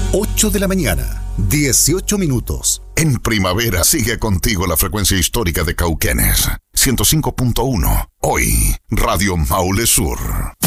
8 de la mañana, 18 minutos. En primavera sigue contigo la frecuencia histórica de Cauquenes. 105.1. Hoy, Radio Maule Sur.